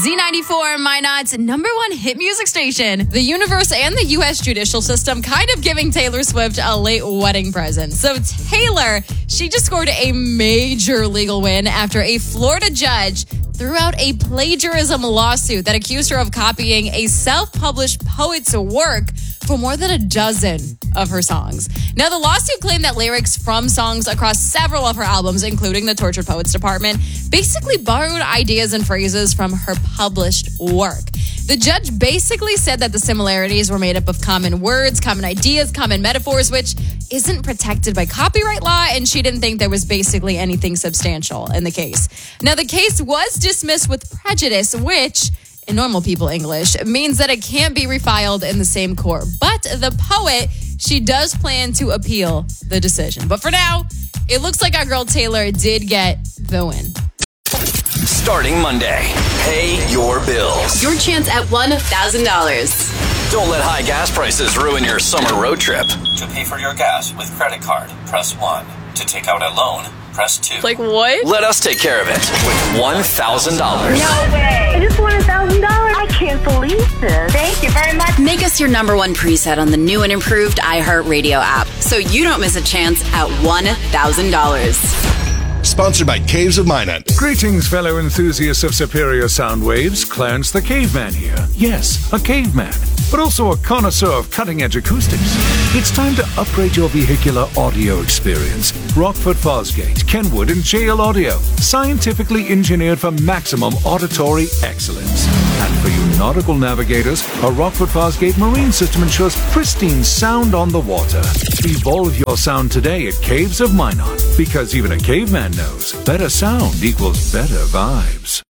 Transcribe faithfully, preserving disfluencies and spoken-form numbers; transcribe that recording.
Z ninety-four, Minot's number one hit music station. The universe and the U S judicial system kind of giving Taylor Swift a late wedding present. So Taylor, she just scored a major legal win after a Florida judge threw out a plagiarism lawsuit that accused her of copying a self-published poet's work for more than a dozen of her songs. Now, the lawsuit claimed that lyrics from songs across several of her albums, including the Tortured Poets Department, basically borrowed ideas and phrases from her published work. The judge basically said that the similarities were made up of common words, common ideas, common metaphors, which isn't protected by copyright law, and she didn't think there was basically anything substantial in the case. Now, the case was dismissed with prejudice, which, in normal people English, means that it can't be refiled in the same court. But the poet, she does plan to appeal the decision. But for now, it looks like our girl Taylor did get the win. Starting Monday, pay your bills. Your chance at one thousand dollars. Don't let high gas prices ruin your summer road trip. To pay for your gas with credit card, press one. To take out a loan, press two. Like what? Let us take care of it with one thousand dollars. No way. I just won one thousand dollars. I can't believe this. Thank you very much. Make us your number one preset on the new and improved iHeartRadio app so you don't miss a chance at one thousand dollars. Sponsored by Caves of Minot. Greetings, fellow enthusiasts of superior sound waves. Clarence the Caveman here. Yes, a caveman, but also a connoisseur of cutting-edge acoustics. It's time to upgrade your vehicular audio experience. Rockford Fosgate, Kenwood, and J L Audio. Scientifically engineered for maximum auditory excellence. And for you nautical navigators, a Rockford Fosgate marine system ensures pristine sound on the water. Evolve your sound today at Caves of Minot, because even a caveman knows better sound equals better vibes.